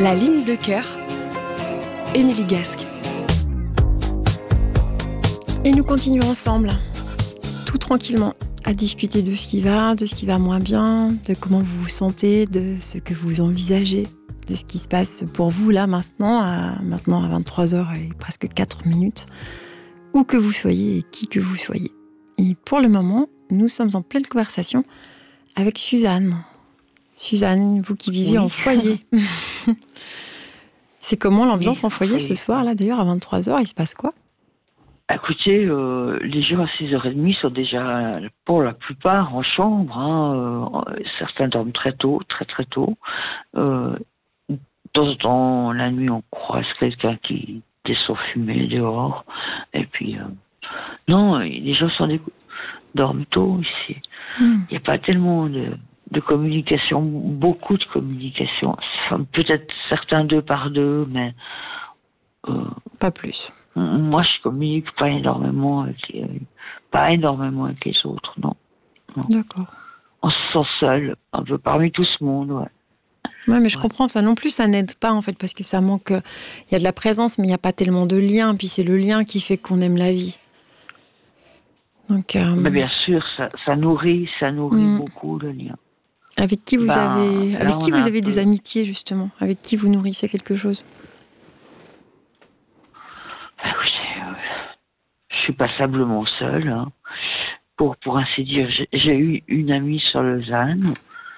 La ligne de cœur, Émilie Gasque. Et nous continuons ensemble, tout tranquillement, à discuter de ce qui va moins bien, de comment vous vous sentez, de ce que vous envisagez, de ce qui se passe pour vous là maintenant à 23h et presque 4 minutes, où que vous soyez et qui que vous soyez. Et pour le moment, nous sommes en pleine conversation avec Suzanne. Suzanne, vous qui vivez en foyer. C'est comment l'ambiance en foyer ce soir là d'ailleurs à 23h, il se passe quoi? Écoutez, les gens à 6h30 sont déjà, pour la plupart, en chambre. Certains dorment très tôt, très très tôt. De temps en temps, la nuit, on croise quelqu'un qui descend fumer dehors. Et puis, non, les gens dorment tôt ici. Il n'y a pas tellement de communication, beaucoup de communication. Enfin, peut-être certains 2 par 2, mais... pas plus. Moi, je communique pas énormément avec les autres, non. D'accord. On se sent seul, un peu parmi tout ce monde, ouais. Ouais, mais je comprends, ça non plus, ça n'aide pas en fait, parce que ça manque. Il y a de la présence, mais il n'y a pas tellement de lien. Puis c'est le lien qui fait qu'on aime la vie. Donc. Mais bien sûr, ça nourrit beaucoup le lien. Avec qui vous avez des amitiés justement? Avec qui vous nourrissez quelque chose? Je suis passablement seule, hein. Pour ainsi dire. J'ai eu une amie sur Lausanne,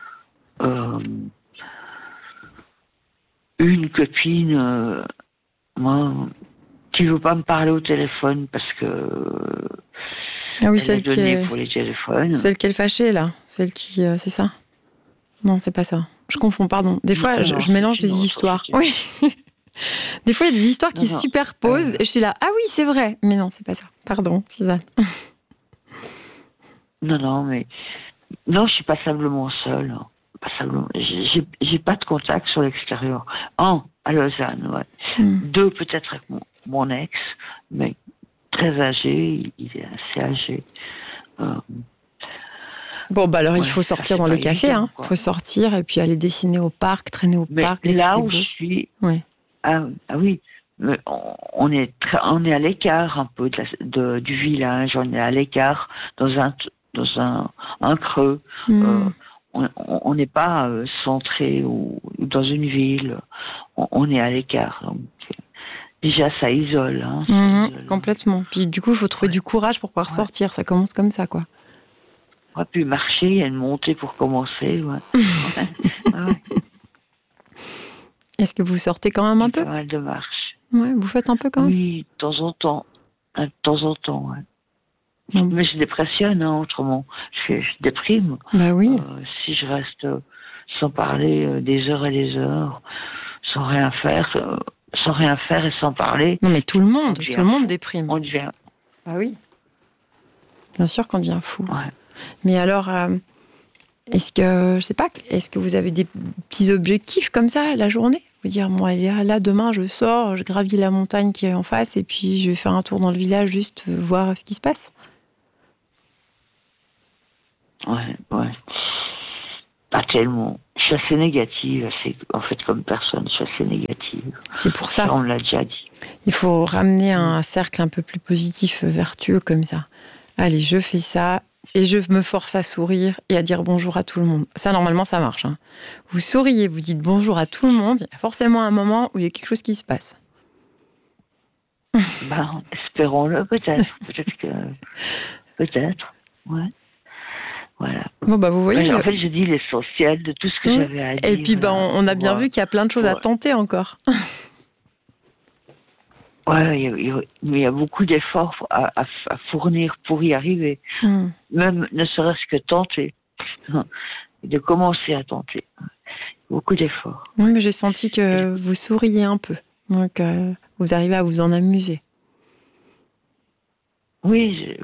une copine, qui veut pas me parler au téléphone parce que celle qui est pour les téléphones. Celle qui est fâchée là, celle qui c'est ça? Non, c'est pas ça. Je confonds, pardon. Des fois, je mélange des histoires. Oui. Des fois, il y a des histoires qui se superposent et je suis là, ah oui, c'est vrai. Mais non, c'est pas ça. Pardon, Suzanne. Non, je suis passablement seule. Hein. Passablement. J'ai pas de contact sur l'extérieur. À Lausanne, ouais. 2 peut-être avec mon ex, mais très âgé, il est assez âgé. Bon, bah alors il faut sortir dans les cafés, hein. Il faut sortir et puis aller dessiner au parc, traîner au parc. Mais là où je suis... Ouais. Ah oui, on est à l'écart un peu du village, on est à l'écart dans un creux. On n'est pas centré ou dans une ville, on est à l'écart. Donc, déjà, ça isole. Hein, complètement. Puis du coup, il faut trouver du courage pour pouvoir sortir. Ça commence comme ça, quoi. Ouais, puis marcher, il y a une montée pour commencer. Ouais. Est-ce que vous sortez quand même un peu? Pas mal de marche. Ouais, vous faites un peu quand même? Oui, de temps en temps. Ouais. Mais je dépressionne, autrement. Je déprime. Bah oui. Si je reste sans parler des heures et des heures, sans rien faire et sans parler. Non, mais tout le monde déprime. On devient. Ah oui. Bien sûr qu'on devient fou. Ouais. Mais alors, est-ce que vous avez des petits objectifs comme ça la journée? Vous dire, moi, là, demain, je sors, je gravis la montagne qui est en face et puis je vais faire un tour dans le village, juste voir ce qui se passe. Ouais. Pas tellement. Je suis assez négative, en fait, comme personne, je suis assez négative. C'est pour ça. On l'a déjà dit. Il faut ramener un cercle un peu plus positif, vertueux comme ça. Allez, je fais ça. Et je me force à sourire et à dire bonjour à tout le monde. Ça, normalement, ça marche. Hein. Vous souriez, vous dites bonjour à tout le monde. Il y a forcément un moment où il y a quelque chose qui se passe. Espérons-le, peut-être. Peut-être. Ouais. Voilà. Bon, vous voyez. En fait, j'ai dit l'essentiel de tout ce que j'avais à dire. Et puis, on a bien vu qu'il y a plein de choses à tenter encore. Ouais, il y a beaucoup d'efforts à fournir pour y arriver. Même ne serait-ce que tenter. De commencer à tenter. Beaucoup d'efforts. Oui, mais j'ai senti que vous souriez un peu. Donc, vous arrivez à vous en amuser. Oui.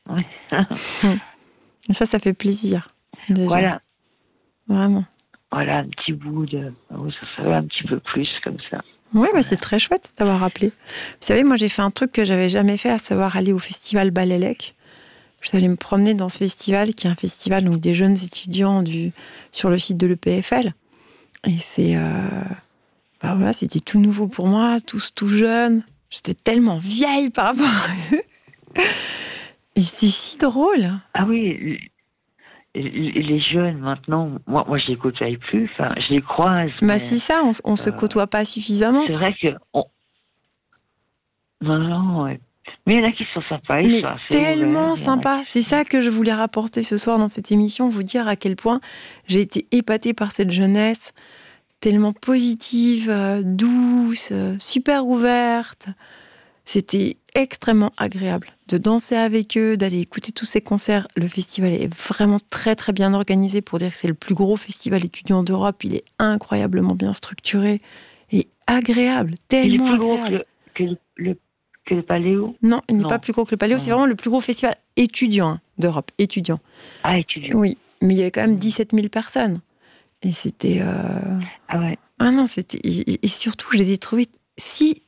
Ça fait plaisir. Déjà. Voilà. Vraiment. Voilà, un petit bout de... Ça va un petit peu plus comme ça. Oui, c'est très chouette d'avoir appelé. Vous savez, moi, j'ai fait un truc que j'avais jamais fait, à savoir aller au festival Balélec. Je suis allée me promener dans ce festival, qui est un festival donc, des jeunes étudiants sur le site de l'EPFL. Et bah voilà, c'était tout nouveau pour moi, tous tout jeunes. J'étais tellement vieille par rapport à eux. Et c'était si drôle. Ah oui, les jeunes maintenant, moi je les côtoie plus, enfin je les croise. Bah mais, c'est ça, on se côtoie pas suffisamment. c'est vrai que non, ouais. Mais il y en a qui sont sympas, Mais ils sont assez tellement ouverts, il y en a sympa. qui C'est sont- ça que je voulais rapporter ce soir dans cette émission, vous dire à quel point j'ai été épatée par cette jeunesse, tellement positive, douce, super ouverte. C'était extrêmement agréable de danser avec eux, d'aller écouter tous ces concerts. Le festival est vraiment très très bien organisé pour dire que c'est le plus gros festival étudiant d'Europe. Il est incroyablement bien structuré et agréable, Il est tellement plus gros agréable. que le Paléo. Non, il n'est Non. pas plus gros que le Paléo. C'est Non. vraiment le plus gros festival étudiant d'Europe, étudiant. Ah, étudiant. Oui, mais il y avait quand même 17 000 personnes. Et c'était... Ah ouais. Ah non, c'était... Et surtout, je les ai trouvés si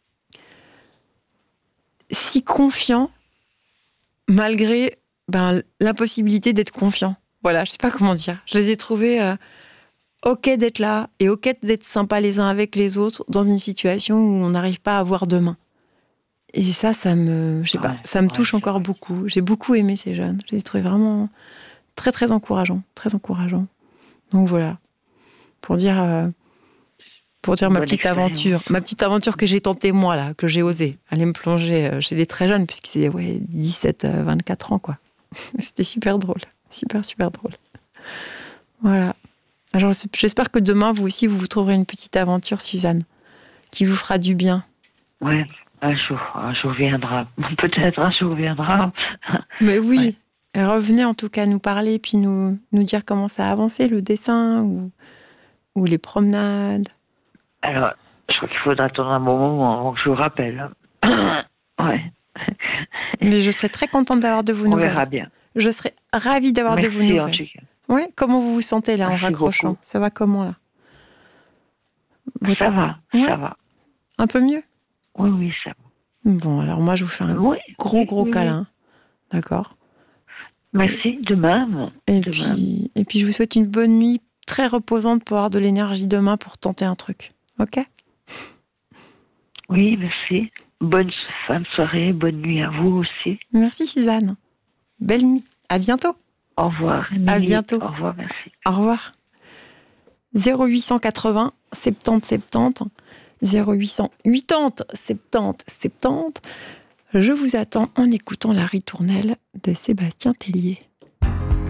confiants, malgré l'impossibilité d'être confiants. Voilà, je sais pas comment dire. Je les ai trouvés OK d'être là et OK d'être sympas les uns avec les autres dans une situation où on n'arrive pas à voir demain. Et ça me... Je sais pas, Ouais, ça me ouais, touche c'est encore vrai. beaucoup. J'ai beaucoup aimé ces jeunes. Je les ai trouvés vraiment très, très encourageants. Très encourageants. Donc voilà, pour dire ma Bonne petite expérience. aventure que j'ai tentée moi, là, que j'ai osé aller me plonger chez les très jeunes, puisque c'est 17, 24 ans, quoi. C'était super drôle. Super, super drôle. Voilà. Alors, j'espère que demain, vous aussi, vous trouverez une petite aventure, Suzanne, qui vous fera du bien. Ouais, un jour viendra. Peut-être un jour viendra. Mais oui, Ouais. et revenez en tout cas nous parler, puis nous dire comment ça a avancé, le dessin ou les promenades. Alors, je crois qu'il faudra attendre un moment avant que je vous rappelle. Ouais. Mais je serais très contente d'avoir de vos On nouvelles. verra bien. Je serais ravie d'avoir de vos Merci en nouvelles. tout cas. Ouais, comment vous vous sentez là en Merci raccrochant? beaucoup. Ça va comment là? Ça va, Ouais. ça va. Un peu mieux? Oui, oui, ça va. Bon, alors moi je vous fais un Oui, gros oui. câlin. D'accord? Merci, de même. Et De même. puis je vous souhaite une bonne nuit très reposante pour avoir de l'énergie demain pour tenter un truc. Ok? Oui, merci. Bonne fin de soirée, bonne nuit à vous aussi. Merci Suzanne. Belle nuit. À bientôt. Au revoir. À Émilie. bientôt. Au revoir, merci. Au revoir. 0880 70 70 0880 70 70. Je vous attends en écoutant la ritournelle de Sébastien Tellier.